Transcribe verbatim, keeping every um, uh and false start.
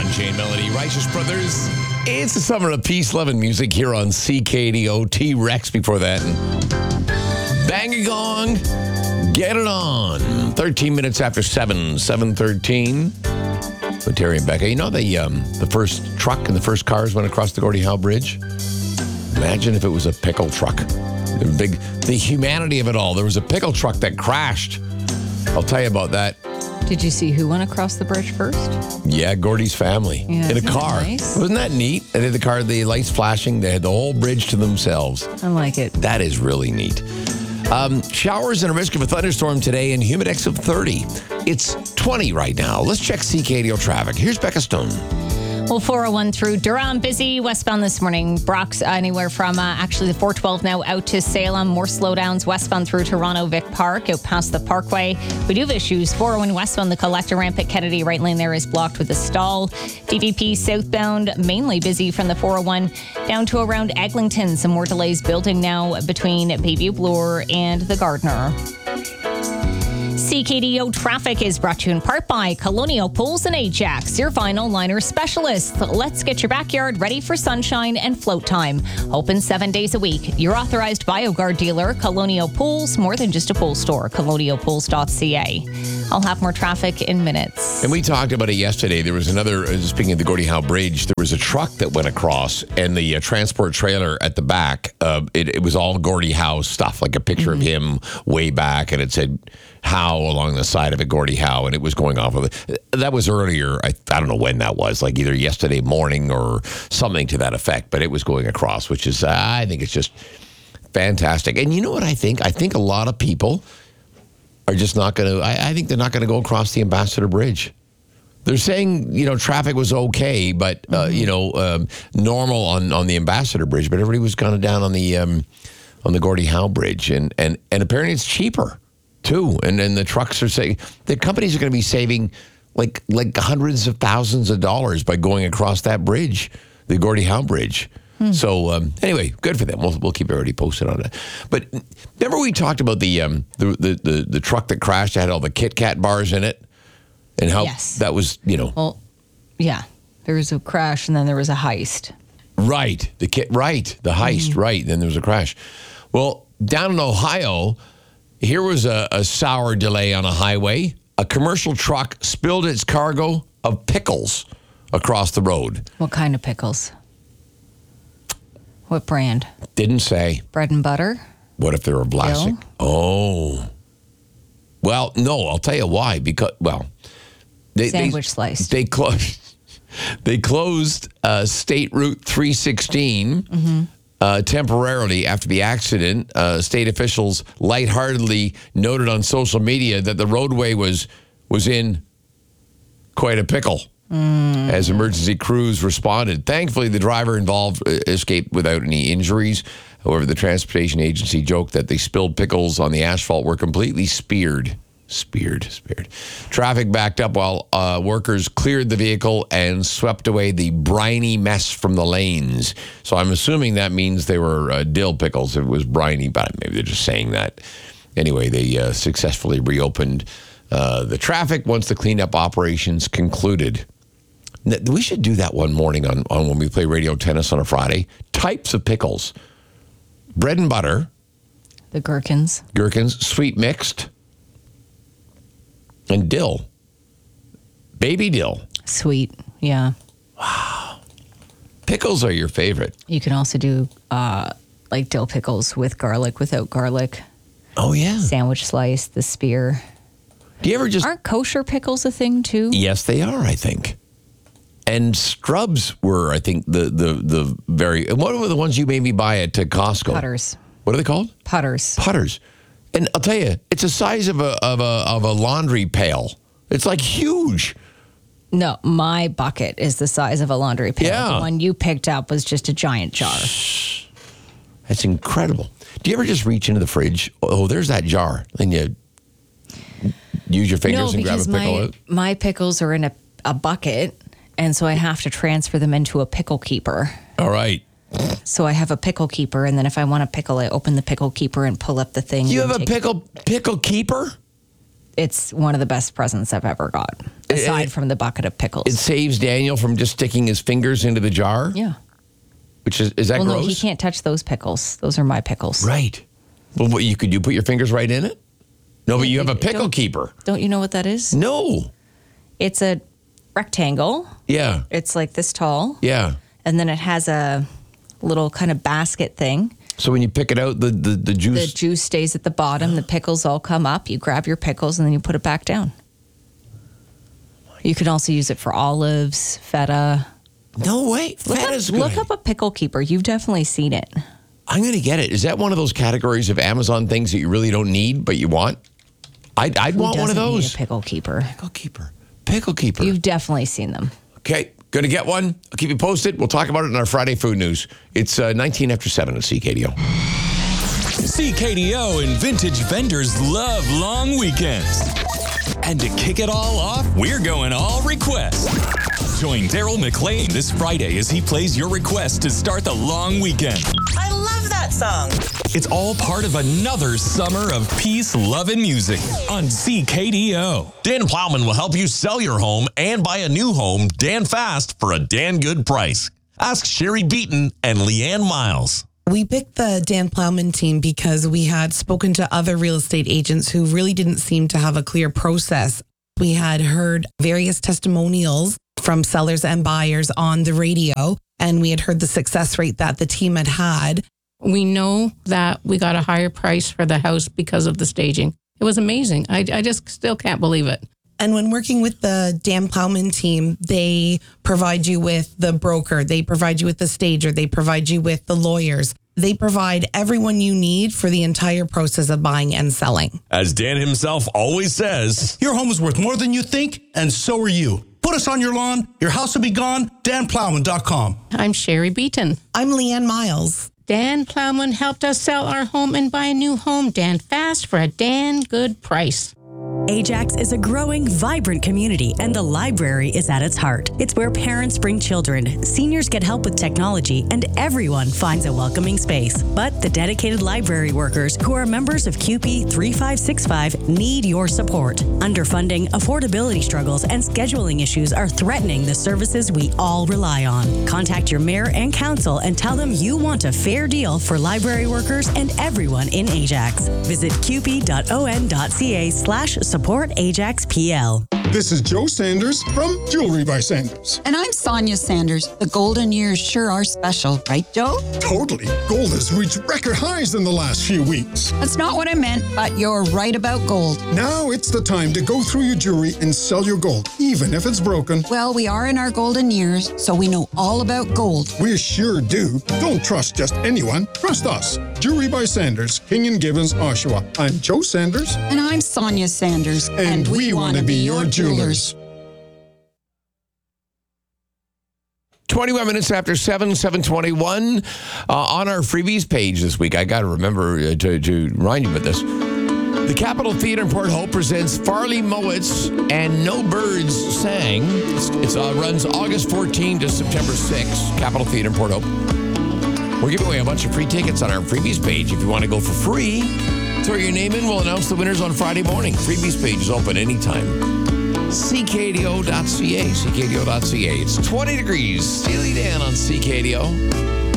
and Jane Melody, Righteous Brothers. It's the summer of peace, love, and music here on C K D O. T-Rex before that. And bang a gong, get it on. thirteen minutes after seven, seven thirteen. With Terry and Becca. You know the um, the first truck and the first cars went across the Gordie Howe Bridge? Imagine if it was a pickle truck. The big, the humanity of it all. There was a pickle truck that crashed. I'll tell you about that. Did you see who went across the bridge first? Yeah, Gordie's family. Yeah, in a isn't that car. nice? Wasn't that neat? They had the car, the lights flashing. They had the whole bridge to themselves. I like it. That is really neat. Um, showers and a risk of a thunderstorm today and humidex of thirty. It's twenty right now. Let's check C K D O traffic. Here's Becca Stone. Well, four oh one through Durham, busy westbound this morning. Brock's anywhere from uh, actually the four twelve now out to Salem. More slowdowns westbound through Toronto Vic Park, out past the Parkway. We do have issues. four oh one westbound, the collector ramp at Kennedy. Right lane there is blocked with a stall. D V P southbound, mainly busy from the four oh one down to around Eglinton. Some more delays building now between Bayview Bloor and the Gardner. C K D O traffic is brought to you in part by Colonial Pools and Ajax, your vinyl liner specialist. Let's get your backyard ready for sunshine and float time. Open seven days a week. Your authorized BioGuard dealer, Colonial Pools, more than just a pool store, colonial pools dot c a. I'll have more traffic in minutes. And we talked about it yesterday. There was another, uh, speaking of the Gordie Howe Bridge, there was a truck that went across, and the uh, transport trailer at the back, uh, it, it was all Gordie Howe stuff, like a picture mm-hmm. of him way back, and it said Howe along the side of it, Gordie Howe, and it was going off of it. That was earlier. I, I don't know when that was, like either yesterday morning or something to that effect, but it was going across, which is, uh, I think it's just fantastic. And you know what I think? I think a lot of people are just not going to, I, I think they're not going to go across the Ambassador Bridge. They're saying, you know, traffic was okay, but, uh, mm-hmm. you know, um, normal on, on the Ambassador Bridge, but everybody was kind of down on the um, on the Gordie Howe Bridge. And, and, and apparently it's cheaper, too. And then the trucks are saying, the companies are going to be saving like like hundreds of thousands of dollars by going across that bridge, the Gordie Howe Bridge. Hmm. So um, anyway, good for them. We'll we'll keep everybody posted on it. But remember we talked about the um the the the, the truck that crashed that had all the Kit Kat bars in it, and how yes. that was, you know. Well, yeah, there was a crash and then there was a heist. Right, the kit. Right, the heist. Mm-hmm. Right, then there was a crash. Well, down in Ohio, here was a, a sour delay on a highway. A commercial truck spilled its cargo of pickles across the road. What kind of pickles? What brand? Didn't say. Bread and butter? What if they were plastic? Dill? Oh. Well, no, I'll tell you why. Because, well. They, Sandwich they, slice. They, clo- they closed uh, State Route three sixteen mm-hmm. uh, temporarily after the accident. Uh, state officials lightheartedly noted on social media that the roadway was was in quite a pickle. Mm. As emergency crews responded. Thankfully, the driver involved escaped without any injuries. However, the transportation agency joked that the spilled pickles on the asphalt were completely speared. Speared, speared. Traffic backed up while uh, workers cleared the vehicle and swept away the briny mess from the lanes. So I'm assuming that means they were uh, dill pickles. It was briny, but maybe they're just saying that. Anyway, they uh, successfully reopened uh, the traffic once the cleanup operations concluded. We should do that one morning on, on when we play radio tennis on a Friday. Types of pickles. Bread and butter. The gherkins. Gherkins. Sweet mixed. And dill. Baby dill. Sweet, yeah. Wow. Pickles are your favorite. You can also do uh, like dill pickles with garlic, without garlic. Oh, yeah. Sandwich slice, the spear. Do you ever just... Aren't kosher pickles a thing, too? Yes, they are, I think. And Strubs were, I think, the the the very... What were the ones you made me buy at uh, Costco? Putters. What are they called? Putters. Putters. And I'll tell you, it's the size of a of a of a laundry pail. It's like huge. No, my bucket is the size of a laundry pail. Yeah. The one you picked up was just a giant jar. That's incredible. Do you ever just reach into the fridge? Oh, there's that jar. And you use your fingers no, and grab a pickle my, out? my pickles are in a, a bucket, and so I have to transfer them into a pickle keeper. All right. So I have a pickle keeper, and then if I want a pickle, I open the pickle keeper and pull up the thing. You have a take- pickle pickle keeper? It's one of the best presents I've ever got. aside it, from the bucket of pickles. It saves Daniel from just sticking his fingers into the jar? Yeah. Which is, is that well, gross? no, he can't touch those pickles. Those are my pickles. Right. Well, what, you could you put your fingers right in it? No, but you have a pickle don't, keeper. Don't you know what that is? No. It's a rectangle. Yeah. It's like this tall. Yeah. And then it has a little kind of basket thing. So when you pick it out, the, the, the juice... The juice stays at the bottom. The pickles all come up. You grab your pickles and then you put it back down. You can also use it for olives, feta. No way. Look Feta's up, good. look up a pickle keeper. You've definitely seen it. I'm going to get it. Is that one of those categories of Amazon things that you really don't need, but you want? I'd, I'd Who want one of doesn't need those. a pickle keeper. Pickle keeper. Pickle keeper. You've definitely seen them. Okay. Going to get one. I'll keep you posted. We'll talk about it in our Friday food news. It's uh, nineteen after seven at C K D O. C K D O and vintage vendors love long weekends. And to kick it all off, we're going all request. Join Daryl McLean this Friday as he plays your request to start the long weekend. I love that song. It's all part of another summer of peace, love, and music on C K D O. Dan Plowman will help you sell your home and buy a new home Dan fast for a Dan good price. Ask Sherry Beaton and Leanne Miles. We picked the Dan Plowman team because we had spoken to other real estate agents who really didn't seem to have a clear process. We had heard various testimonials from sellers and buyers on the radio, and we had heard the success rate that the team had had. We know that we got a higher price for the house because of the staging. It was amazing. I, I just still can't believe it. And when working with the Dan Plowman team, they provide you with the broker, they provide you with the stager, they provide you with the lawyers. They provide everyone you need for the entire process of buying and selling. As Dan himself always says, your home is worth more than you think, and so are you. Put us on your lawn, your house will be gone, dan plowman dot com. I'm Sherry Beaton. I'm Leanne Miles. Dan Plowman helped us sell our home and buy a new home, Dan fast, for a Dan good price. Ajax is a growing, vibrant community, and the library is at its heart. It's where parents bring children, seniors get help with technology, and everyone finds a welcoming space. But the dedicated library workers who are members of C U P E three five six five need your support. Underfunding, affordability struggles, and scheduling issues are threatening the services we all rely on. Contact your mayor and council and tell them you want a fair deal for library workers and everyone in Ajax. Visit qp.on.ca slash support Ajax P L. This is Joe Sanders from Jewelry by Sanders. And I'm Sonia Sanders. The golden years sure are special, right, Joe? Totally. Gold has reached record highs in the last few weeks. That's not what I meant, but you're right about gold. Now it's the time to go through your jewelry and sell your gold, even if it's broken. Well, we are in our golden years, so we know all about gold. We sure do. Don't trust just anyone. Trust us. Jewelry by Sanders, King and Gibbons, Oshawa. I'm Joe Sanders. And I'm Sonia Sanders. And, and we, we want to be your jewelers. twenty-one minutes after seven, seven twenty-one. Uh, on our freebies page this week, I got to remember uh, to, to remind you about this. The Capitol Theatre in Port Hope presents Farley Mowat's And No Birds Sang. It uh, runs August fourteenth to September sixth, Capitol Theatre in Port Hope. We're giving away a bunch of free tickets on our freebies page. If you want to go for free, throw your name in. We'll announce the winners on Friday morning. Freebies page is open anytime. C K D O dot C A, C K D O dot C A. It's twenty degrees. Steely Dan on C K D O.